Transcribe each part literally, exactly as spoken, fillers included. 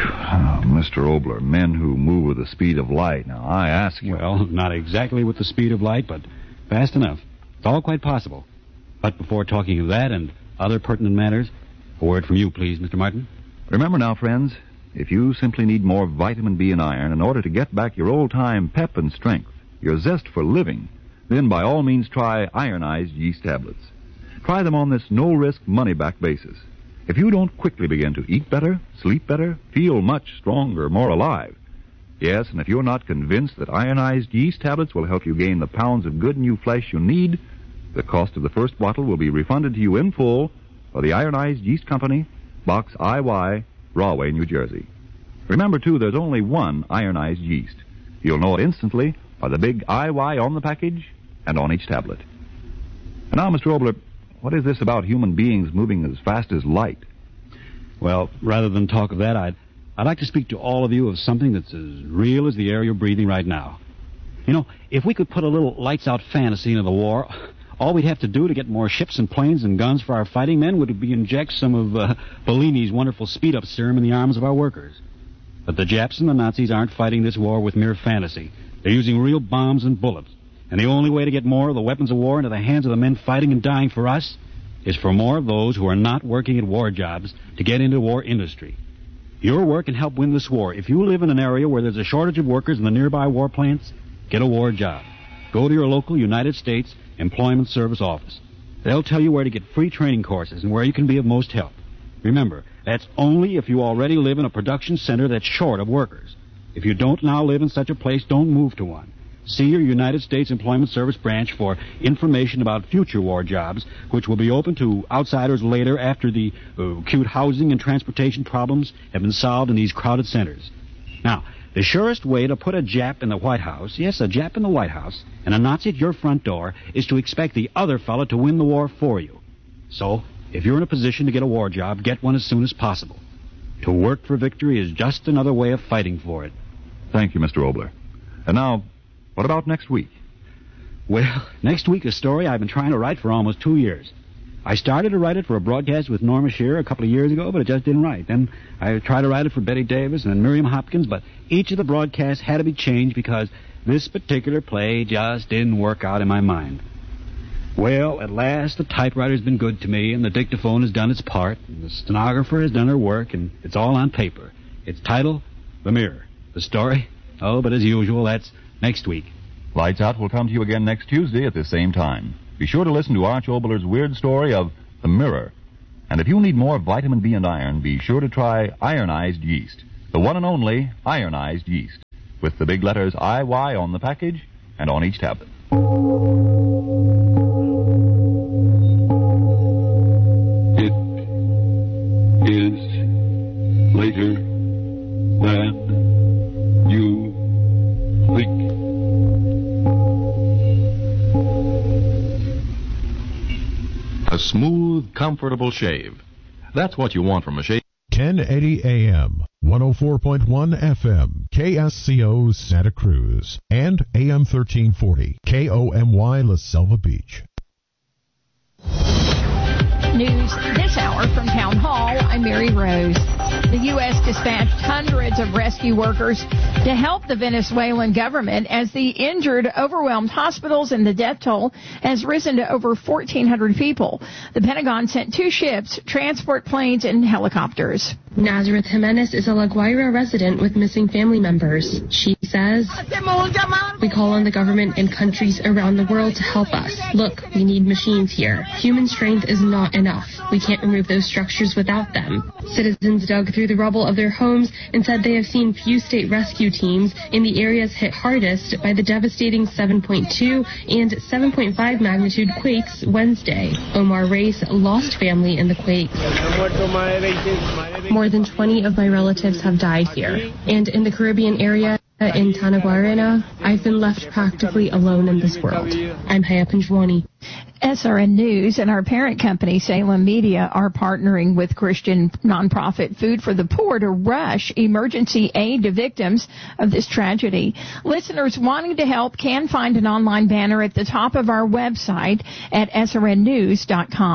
Oh, Mister Obler, men who move with the speed of light. Now, I ask you... Well, not exactly with the speed of light, but fast enough. It's all quite possible. But before talking of that and other pertinent matters, a word from you, please, Mister Martin. Remember now, friends, if you simply need more vitamin B and iron in order to get back your old-time pep and strength, your zest for living, then by all means try ironized yeast tablets. Try them on this no-risk, money-back basis. If you don't quickly begin to eat better, sleep better, feel much stronger, more alive, yes, and if you're not convinced that ironized yeast tablets will help you gain the pounds of good new flesh you need, the cost of the first bottle will be refunded to you in full by the Ironized Yeast Company, Box I Y, Rahway, New Jersey. Remember, too, there's only one ironized yeast. You'll know it instantly by the big I Y on the package and on each tablet. And now, Mister Obler, what is this about human beings moving as fast as light? Well, rather than talk of that, I'd, I'd like to speak to all of you of something that's as real as the air you're breathing right now. You know, if we could put a little lights-out fantasy into the war, all we'd have to do to get more ships and planes and guns for our fighting men would be inject some of uh, Bellini's wonderful speed-up serum in the arms of our workers. But the Japs and the Nazis aren't fighting this war with mere fantasy. They're using real bombs and bullets. And the only way to get more of the weapons of war into the hands of the men fighting and dying for us is for more of those who are not working at war jobs to get into war industry. Your work can help win this war. If you live in an area where there's a shortage of workers in the nearby war plants, get a war job. Go to your local United States Employment Service office. They'll tell you where to get free training courses and where you can be of most help. Remember, that's only if you already live in a production center that's short of workers. If you don't now live in such a place, don't move to one. See your United States Employment Service branch for information about future war jobs, which will be open to outsiders later after the uh, acute housing and transportation problems have been solved in these crowded centers. Now, the surest way to put a Jap in the White House, yes, a Jap in the White House, and a Nazi at your front door, is to expect the other fellow to win the war for you. So, if you're in a position to get a war job, get one as soon as possible. To work for victory is just another way of fighting for it. Thank you, Mister Obler. And now, what about next week? Well, next week, a story I've been trying to write for almost two years. I started to write it for a broadcast with Norma Shearer a couple of years ago, but it just didn't write. Then I tried to write it for Betty Davis and then Miriam Hopkins, but each of the broadcasts had to be changed because this particular play just didn't work out in my mind. Well, at last, the typewriter's been good to me, and the dictaphone has done its part, and the stenographer has done her work, and it's all on paper. Its title, The Mirror. The story? Oh, but as usual, that's next week. Lights Out will come to you again next Tuesday at the same time. Be sure to listen to Arch Obler's weird story of The Mirror. And if you need more vitamin B and iron, be sure to try ironized yeast. The one and only ironized yeast. With the big letters I Y on the package and on each tablet. It is later than you think. A smooth, comfortable shave. That's what you want from a shave. ten eighty A M, one oh four point one F M, K S C O Santa Cruz, and A M thirteen forty, K O M Y La Selva Beach. News this hour from Town Hall. I'm Mary Rose. The U S dispatched hundreds of rescue workers to help the Venezuelan government as the injured overwhelmed hospitals and the death toll has risen to over fourteen hundred people. The Pentagon sent two ships, transport planes, and helicopters. Nazareth Jimenez is a La Guaira resident with missing family members. She says, "We call on the government and countries around the world to help us. Look, we need machines here. Human strength is not enough. We can't remove those structures without them." Citizens dug through the rubble of their homes and said they have seen few state rescue teams in the areas hit hardest by the devastating seven point two and seven point five magnitude quakes Wednesday. Omar Reis lost family in the quakes. More than twenty of my relatives have died here. And in the Caribbean area, in Tanaguarena, I've been left practically alone in this world. I'm Haya Panjwani. S R N News and our parent company, Salem Media, are partnering with Christian nonprofit Food for the Poor to rush emergency aid to victims of this tragedy. Listeners wanting to help can find an online banner at the top of our website at S R N news dot com.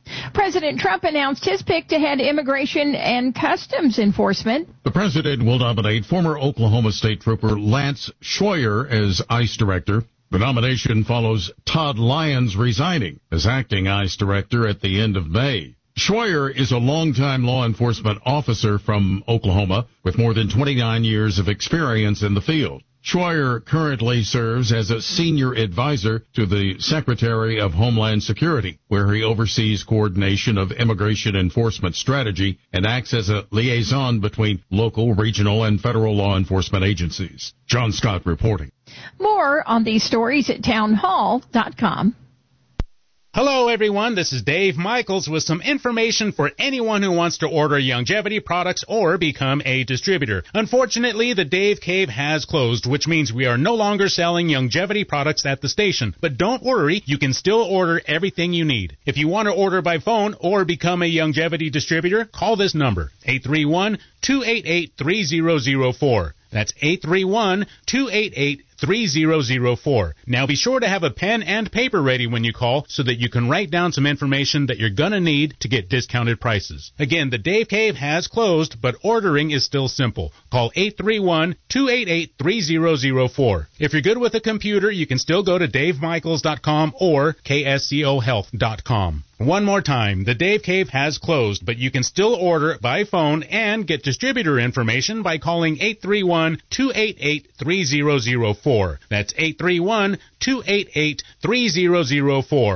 President Trump announced his pick to head Immigration and Customs Enforcement. The president will nominate former Oklahoma State Trooper Lance Schroyer as ICE director. The nomination follows Todd Lyons resigning as acting ICE director at the end of May. Schroyer is a longtime law enforcement officer from Oklahoma with more than twenty-nine years of experience in the field. Schroyer currently serves as a senior advisor to the Secretary of Homeland Security, where he oversees coordination of immigration enforcement strategy and acts as a liaison between local, regional, and federal law enforcement agencies. John Scott reporting. More on these stories at townhall dot com. Hello, everyone. This is Dave Michaels with some information for anyone who wants to order Youngevity products or become a distributor. Unfortunately, the Dave Cave has closed, which means we are no longer selling Youngevity products at the station. But don't worry, you can still order everything you need. If you want to order by phone or become a Youngevity distributor, call this number, eight three one, two eight eight, three zero zero four. That's eight three one, two eight eight, three zero zero four. Now be sure to have a pen and paper ready when you call so that you can write down some information that you're going to need to get discounted prices. Again, the Dave Cave has closed, but ordering is still simple. Call eight three one, two eight eight, three zero zero four. If you're good with a computer, you can still go to dave michaels dot com or k s c o health dot com. One more time, the Dave Cave has closed, but you can still order by phone and get distributor information by calling eight three one, two eight eight, three zero zero four. That's eight three one, two eight eight, three zero zero four.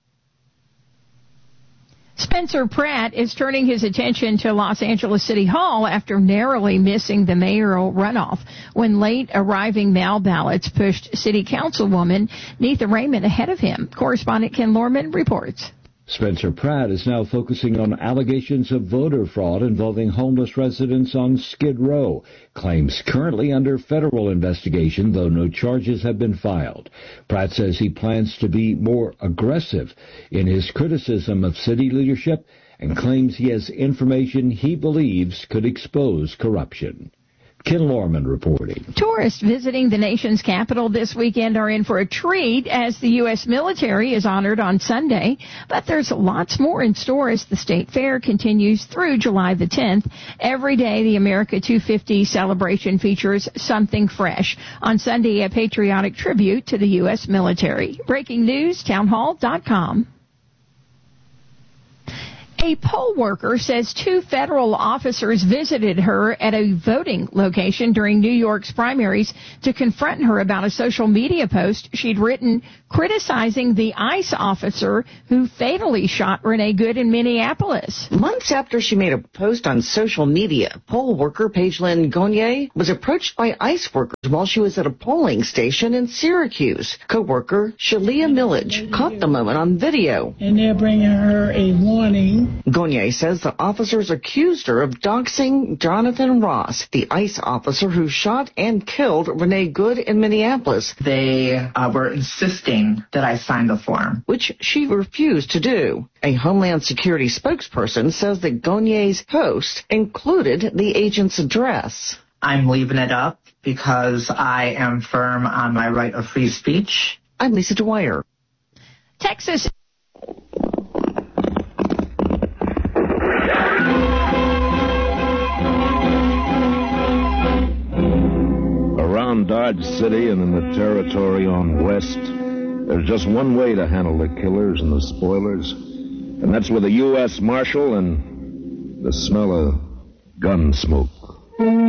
Spencer Pratt is turning his attention to Los Angeles City Hall after narrowly missing the mayoral runoff when late arriving mail ballots pushed City Councilwoman Neitha Raymond ahead of him. Correspondent Ken Lorman reports. Spencer Pratt is now focusing on allegations of voter fraud involving homeless residents on Skid Row. Claims currently under federal investigation, though no charges have been filed. Pratt says he plans to be more aggressive in his criticism of city leadership and claims he has information he believes could expose corruption. Ken Lorman reporting. Tourists visiting the nation's capital this weekend are in for a treat as the U S military is honored on Sunday. But there's lots more in store as the state fair continues through July the tenth. Every day, the America two fifty celebration features something fresh. On Sunday, a patriotic tribute to the U S military. Breaking news, townhall dot com. A poll worker says two federal officers visited her at a voting location during New York's primaries to confront her about a social media post she'd written criticizing the ICE officer who fatally shot Renee Good in Minneapolis. Months after she made a post on social media, poll worker Paige-Lynn Gonier was approached by ICE workers while she was at a polling station in Syracuse. Co-worker Shalia Millage caught the moment on video. And they're bringing her a warning. Gonier says the officers accused her of doxing Jonathan Ross, the ICE officer who shot and killed Renee Good in Minneapolis. They uh, were insisting that I sign the form, which she refused to do. A Homeland Security spokesperson says that Gonier's post included the agent's address. I'm leaving it up because I am firm on my right of free speech. I'm Lisa Dwyer. Texas. Around Dodge City and in the territory on West, there's just one way to handle the killers and the spoilers, and that's with a U S Marshal and the smell of gun smoke.